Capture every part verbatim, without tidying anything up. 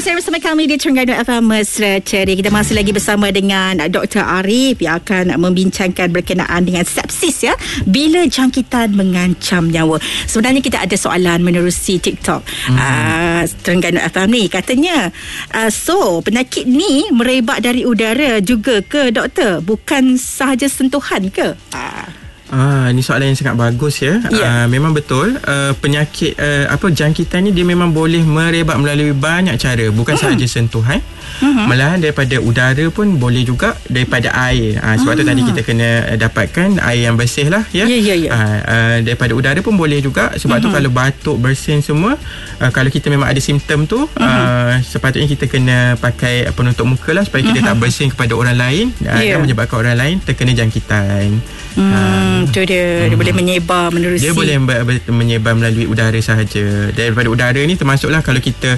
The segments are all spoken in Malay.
bersama bersama kami di Terengganu F M Mesra Ceria. Kita masih lagi bersama dengan Doktor Arif yang akan membincangkan berkenaan dengan sepsis ya. Bila jangkitan mengancam nyawa. Sebenarnya kita ada soalan menerusi TikTok hmm. uh, Terengganu F M ni. Katanya uh, so penyakit ni merebak dari udara juga ke doktor? Bukan sahaja sentuhan ke? Uh. Ah, ini soalan yang sangat bagus ya. Yeah. Uh, memang betul. Uh, penyakit uh, apa jangkitan ni dia memang boleh merebak melalui banyak cara, bukan mm-hmm. sahaja sentuhan. Mm-hmm. Malahan daripada udara pun boleh juga, daripada air. Uh, sebab ah. tu tadi kita kena dapatkan air yang bersih lah ya. Yeah, yeah, yeah. Uh, uh, daripada udara pun boleh juga. Sebab mm-hmm. tu kalau batuk, bersin semua, uh, kalau kita memang ada simptom tu, mm-hmm. uh, sepatutnya kita kena pakai penutup muka lah supaya kita mm-hmm. tak bersin kepada orang lain uh, yeah. dan menyebabkan orang lain terkena jangkitan. Hmm, uh, itu dia. Dia hmm. boleh menyebar menerusi. Dia boleh menyebar melalui udara sahaja. Daripada udara ni termasuklah kalau kita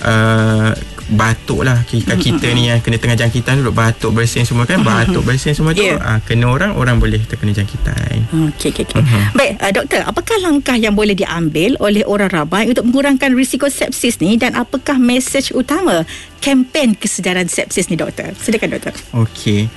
uh, batuk lah. Kita, hmm, kita hmm. ni yang kena tengah jangkitan duduk batuk, bersin semua kan. Hmm. Batuk, bersin semua tu yeah. uh, kena orang, orang boleh terkena jangkitan. Okey, okey, okey. Hmm. Baik, uh, doktor, apakah langkah yang boleh diambil oleh orang ramai untuk mengurangkan risiko sepsis ni, dan apakah mesej utama kempen kesedaran sepsis ni doktor? Silakan doktor. Okey.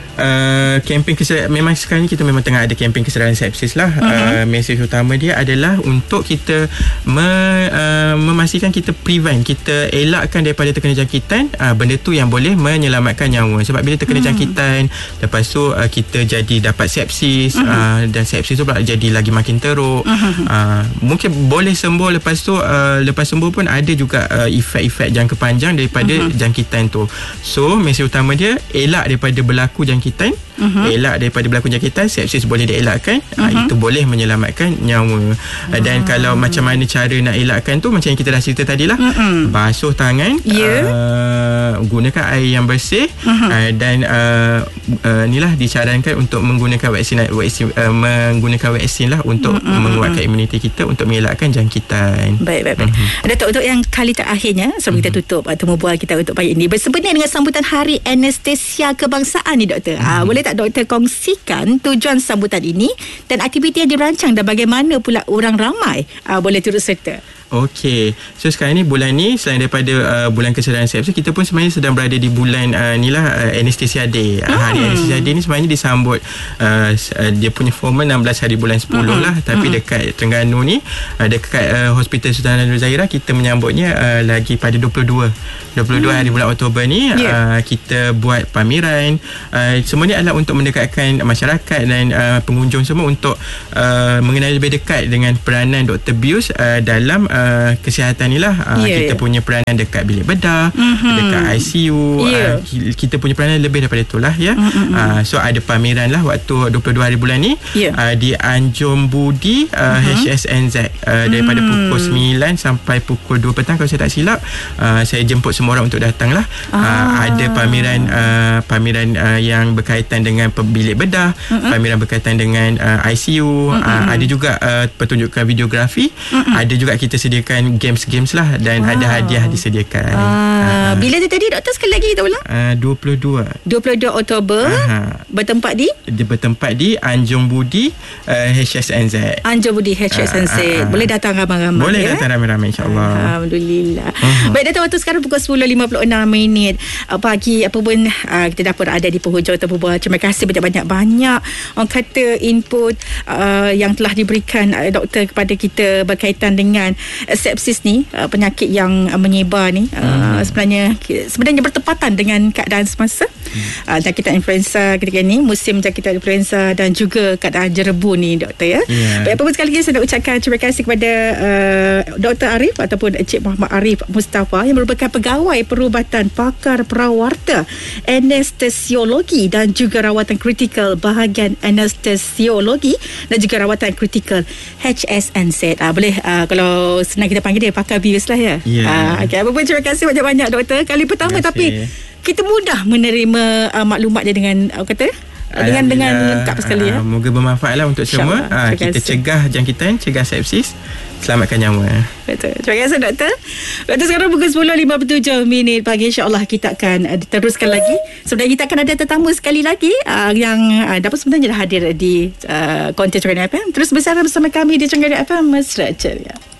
Uh, kempen kesedaran, memang sekarang ni kita memang tengah ada kempen kesedaran sepsis lah. uh-huh. uh, Mesej utama dia adalah untuk kita me, uh, memastikan kita prevent, kita elakkan daripada terkena jangkitan uh, benda tu yang boleh menyelamatkan nyawa. Sebab bila terkena uh-huh. jangkitan, lepas tu uh, kita jadi dapat sepsis, uh-huh. uh, dan sepsis tu pula jadi lagi makin teruk. uh-huh. uh, Mungkin boleh sembuh, lepas tu uh, lepas sembuh pun ada juga uh, efek-efek jangka panjang daripada uh-huh. jangkitan tu. So mesej utama dia, elak daripada berlaku jangkitan. Jangkitan, uh-huh. elak daripada berlaku jangkitan, sepsis boleh dielakkan. uh-huh. uh, itu boleh menyelamatkan nyawa. uh, dan uh-huh. kalau macam mana cara nak elakkan tu, macam yang kita dah cerita tadi lah, uh-huh. basuh tangan, yeah. uh, gunakan air yang bersih, uh-huh. uh, dan uh, uh, inilah disarankan untuk menggunakan vaksin, vaksin uh, menggunakan vaksin lah untuk uh-huh. menguatkan imuniti kita untuk mengelakkan jangkitan. Baik, baik, baik. uh-huh. Datuk, untuk yang kali terakhirnya sebelum uh-huh. kita tutup temu bual kita untuk pagi ini, bersempena dengan sambutan Hari Anestesia Kebangsaan ni doktor, Hmm. Ah, boleh tak doktor kongsikan tujuan sambutan ini dan aktiviti yang dirancang, dan bagaimana pula orang ramai ah, boleh turut serta? Okey. So sekarang ni, bulan ni selain daripada uh, bulan kesedaran sepsis, kita pun sebenarnya sedang berada di bulan uh, ni lah uh, Anesthesia Day. Hmm. Hari Anesthesia Day ni sebenarnya disambut uh, uh, dia punya formal enam belas hari bulan sepuluh hmm. lah, tapi hmm. dekat Terengganu ni uh, dekat uh, Hospital Sultan Nur Zahirah, kita menyambutnya uh, lagi pada dua puluh dua hmm. hari bulan Oktober ni. yeah. uh, kita buat pameran. Uh, semua ni adalah untuk mendekatkan masyarakat dan uh, pengunjung semua untuk uh, mengenali lebih dekat dengan peranan Doktor Bius uh, dalam uh, Uh, kesihatan ni lah. uh, yeah, kita yeah. punya peranan dekat bilik bedah, mm-hmm. dekat I C U. yeah. uh, kita punya peranan lebih daripada itulah ya. mm-hmm. uh, so ada pameran lah waktu dua puluh dua hari bulan ni, yeah. uh, di Anjum Budi, uh, mm-hmm. H S N Z, uh, daripada mm. pukul sembilan sampai pukul dua petang kalau saya tak silap. uh, saya jemput semua orang untuk datang lah. ah. uh, ada pameran uh, pameran uh, yang berkaitan dengan bilik bedah, mm-hmm. pameran berkaitan dengan uh, I C U, mm-hmm. uh, ada juga uh, pertunjukan videografi, mm-hmm. ada juga kita sediakan games-games lah, dan wow. ada hadiah disediakan. Ah, uh, bila tu tadi doktor, sekali lagi kita ulang? Uh, dua puluh dua Oktober. uh, bertempat di? Dia bertempat di Anjum Budi, uh, H S N Z. Anjum Budi H S N Z. Uh, uh, uh. Boleh datang ramai-ramai. Boleh ya? datang ramai-ramai, insyaAllah. Alhamdulillah. uh-huh. Baik, datang waktu sekarang pukul sepuluh lima puluh enam minit uh, pagi. Apa pun uh, kita dah pun ada di penghujung Temu Bual. Terima kasih banyak-banyak orang kata input uh, yang telah diberikan uh, doktor kepada kita berkaitan dengan sepsis ni, uh, penyakit yang uh, menyebar ni, uh, hmm. sebenarnya sebenarnya bertepatan dengan keadaan semasa. hmm. uh, jangkitan influenza ketika ni, musim jangkitan influenza, dan juga keadaan jerebu ni doktor ya. yeah. Baik, apa pun sekali lagi saya nak ucapkan terima kasih kepada uh, Doktor Arif ataupun Encik Muhammad Arif Mustafa yang merupakan pegawai perubatan pakar perawarta anestesiologi dan juga rawatan kritikal bahagian anestesiologi dan juga rawatan kritikal H S N Z. uh, boleh uh, kalau senang kita panggil dia pakar bius lah ya. Yeah. Uh, okay, apa pun terima kasih banyak-banyak doktor. Kali pertama tapi kita mudah menerima uh, maklumat dia dengan uh, kata dengan dengan lengkap sekali ya. Uh, moga bermanfaatlah untuk semua. Uh, kita cegah jangkitan, cegah sepsis, selamatkan nyawa. Betul. Terima kasih doktor. Doktor, sekarang pukul sepuluh lima puluh tujuh minit pagi, insya-Allah kita akan uh, teruskan lagi. Sebenarnya kita akan ada tetamu sekali lagi uh, yang uh, dapat sebenarnya dah hadir di uh, konten Terengganu F M. Terus bersama bersama kami di Terengganu F M Mesra Ceria.